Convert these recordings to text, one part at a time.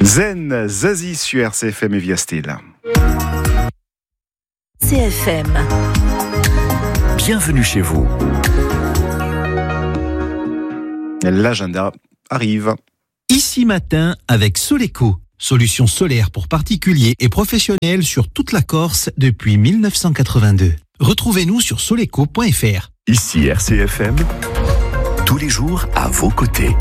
Zen, Zazie sur RCFM et via Stella. CFM. Bienvenue chez vous. L'agenda arrive. Ici matin avec Soleco, solution solaire pour particuliers et professionnels sur toute la Corse depuis 1982. Retrouvez-nous sur soleco.fr. Ici RCFM, tous les jours à vos côtés.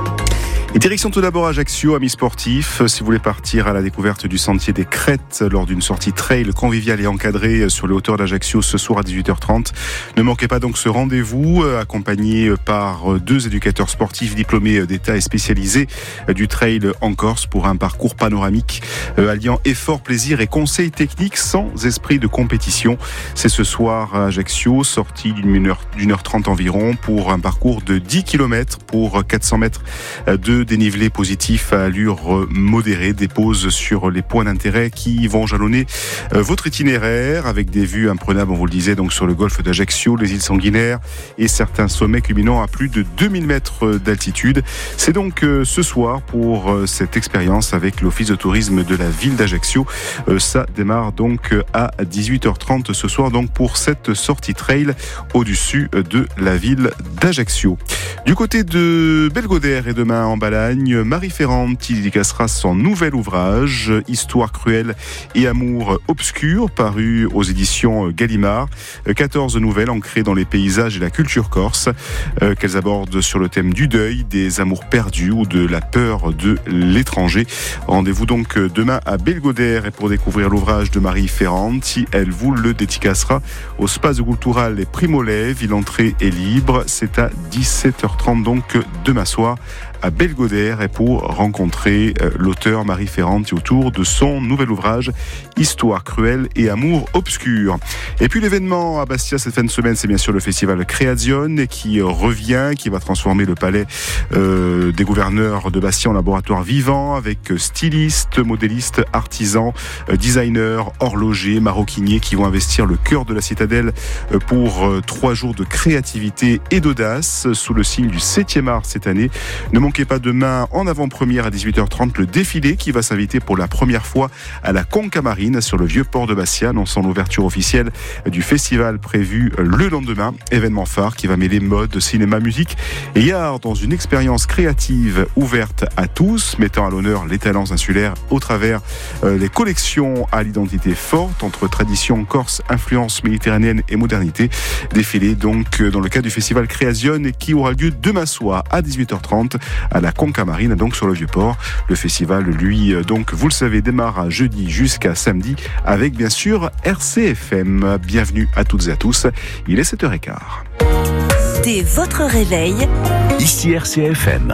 Et direction tout d'abord Ajaccio, amis sportifs. Si vous voulez partir à la découverte du sentier des Crêtes lors d'une sortie trail conviviale et encadrée sur les hauteurs d'Ajaccio ce soir à 18h30, ne manquez pas donc ce rendez-vous, accompagné par deux éducateurs sportifs diplômés d'État et spécialisés du trail en Corse pour un parcours panoramique alliant effort, plaisir et conseils techniques sans esprit de compétition. C'est ce soir à Ajaccio, sortie d'une heure 30 environ pour un parcours de 10 km pour 400 mètres de dénivelé positif à allure modérée, des pauses sur les points d'intérêt qui vont jalonner votre itinéraire avec des vues imprenables, on vous le disait, donc sur le golfe d'Ajaccio, les îles Sanguinaires et certains sommets culminant à plus de 2000 mètres d'altitude. C'est donc ce soir pour cette expérience avec l'office de tourisme de la ville d'Ajaccio. Ça démarre donc à 18h30 ce soir donc pour cette sortie trail au-dessus de la ville d'Ajaccio. Du côté de Belgodère et demain en Balagne, Marie Ferranti dédicacera son nouvel ouvrage, Histoire cruelle et amour obscur, paru aux éditions Gallimard. 14 nouvelles ancrées dans les paysages et la culture corse, qu'elles abordent sur le thème du deuil, des amours perdus ou de la peur de l'étranger. Rendez-vous donc demain à Belgodère et pour découvrir l'ouvrage de Marie Ferranti, elle vous le dédicacera au Spazio Cultural et Primolev. L'entrée est libre, c'est à 17h30 donc demain soir à Belgodère et pour rencontrer l'auteur Marie Ferranti autour de son nouvel ouvrage Histoire cruelle et amour obscur. Et puis l'événement à Bastia cette fin de semaine, c'est bien sûr le festival Création qui revient, qui va transformer le palais des gouverneurs de Bastia en laboratoire vivant avec stylistes, modélistes, artisans, designers, horlogers, maroquiniers qui vont investir le cœur de la citadelle pour 3 jours de créativité et d'audace sous le signe du 7e art cette année. Ne manquez pas demain en avant-première à 18h30 le défilé qui va s'inviter pour la première fois à la Conca Marine sur le vieux port de Bastia, annonçant l'ouverture officielle du festival prévu le lendemain. Événement phare qui va mêler mode, cinéma, musique et art dans une expérience créative ouverte à tous, mettant à l'honneur les talents insulaires au travers les collections à l'identité forte entre tradition corse, influence méditerranéenne et modernité. Défilé donc dans le cadre du festival Création qui aura lieu demain soir à 18h30 à la Conca Marine, donc sur le Vieux-Port. Le festival, lui, donc, vous le savez, démarre à jeudi jusqu'à samedi avec, bien sûr, RCFM. Bienvenue à toutes et à tous. Il est 7h15. Dès votre réveil, Ici RCFM,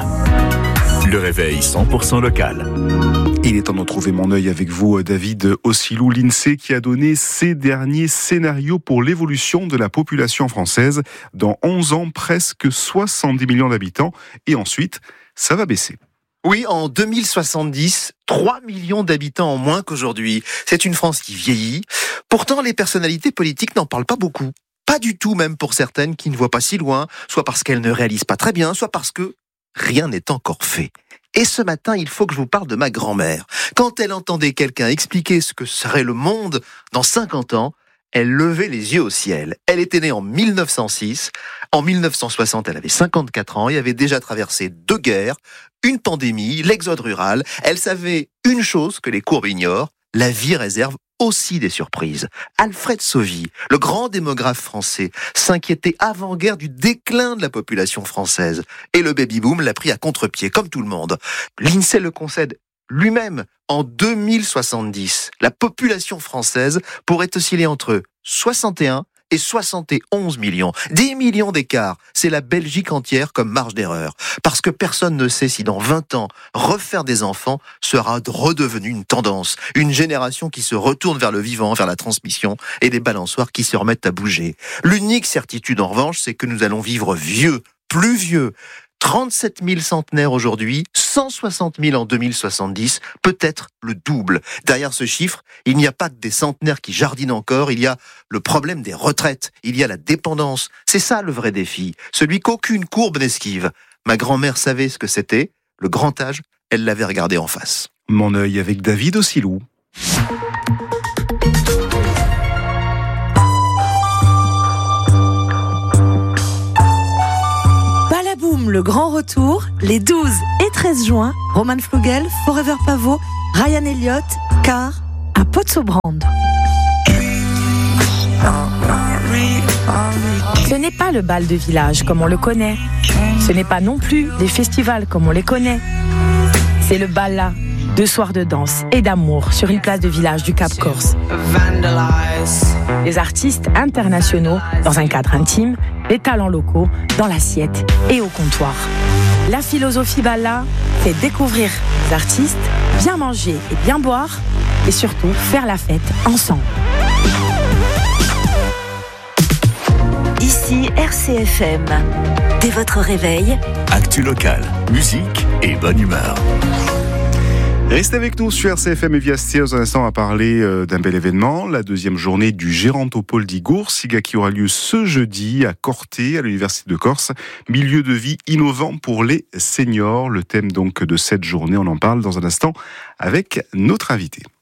le réveil 100% local. Il est temps de retrouver mon œil avec vous, David Ossilou, l'INSEE qui a donné ses derniers scénarios pour l'évolution de la population française. Dans 11 ans, presque 70 millions d'habitants. Et ensuite, ça va baisser. Oui, en 2070, 3 millions d'habitants en moins qu'aujourd'hui. C'est une France qui vieillit. Pourtant, les personnalités politiques n'en parlent pas beaucoup. Pas du tout, même pour certaines qui ne voient pas si loin, soit parce qu'elles ne réalisent pas très bien, soit parce que rien n'est encore fait. Et ce matin, il faut que je vous parle de ma grand-mère. Quand elle entendait quelqu'un expliquer ce que serait le monde dans 50 ans, elle levait les yeux au ciel. Elle était née en 1906. En 1960, elle avait 54 ans et avait déjà traversé 2 guerres, une pandémie, l'exode rural. Elle savait une chose que les courbes ignorent, la vie réserve aussi des surprises. Alfred Sauvy, le grand démographe français, s'inquiétait avant-guerre du déclin de la population française. Et le baby-boom l'a pris à contre-pied, comme tout le monde. L'INSEE le concède lui-même. En 2070, la population française pourrait osciller entre 61 et 71 millions. 10 millions d'écart. C'est la Belgique entière comme marge d'erreur. Parce que personne ne sait si dans 20 ans, refaire des enfants sera redevenu une tendance. Une génération qui se retourne vers le vivant, vers la transmission, et des balançoires qui se remettent à bouger. L'unique certitude, en revanche, c'est que nous allons vivre vieux, plus vieux. 37 000 centenaires aujourd'hui, 160 000 en 2070, peut-être le double. Derrière ce chiffre, il n'y a pas que des centenaires qui jardinent encore, il y a le problème des retraites, il y a la dépendance. C'est ça le vrai défi, celui qu'aucune courbe n'esquive. Ma grand-mère savait ce que c'était, le grand âge, elle l'avait regardé en face. Mon œil avec David Ossilou. Balaboum, le grand retour, les 12 et 13 juin, Roman Flugel, Forever Pavot, Ryan Elliott, Car, à Potsobrand. Ce n'est pas le bal de village comme on le connaît. Ce n'est pas non plus les festivals comme on les connaît. C'est le bal là, 2 soirs de danse et d'amour sur une place de village du Cap Corse. Les artistes internationaux dans un cadre intime, les talents locaux dans l'assiette et au comptoir. La philosophie bal là, c'est découvrir les artistes, bien manger et bien boire et surtout faire la fête ensemble. Ici RCFM. Dès votre réveil, Actu locale, musique et bonne humeur. Restez avec nous sur RCFM et via ST. Dans un instant, on va parler d'un bel événement, la 2e journée du Gérantopole d'Igoursiga qui aura lieu ce jeudi à Corté, à l'Université de Corse. Milieu de vie innovant pour les seniors. Le thème donc de cette journée, on en parle dans un instant avec notre invité.